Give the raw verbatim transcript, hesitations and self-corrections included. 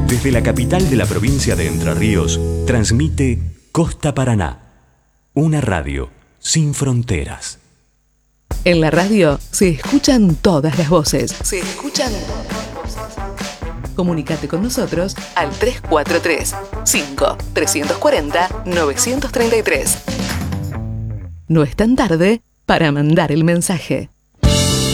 Desde la capital de la provincia de Entre Ríos, transmite Costa Paraná, una radio sin fronteras. En la radio se escuchan todas las voces. Se escuchan todas las voces. Comunicate con nosotros al tres cuatro tres, cinco, tres cuatro cero, nueve tres tres. No es tan tarde para mandar el mensaje.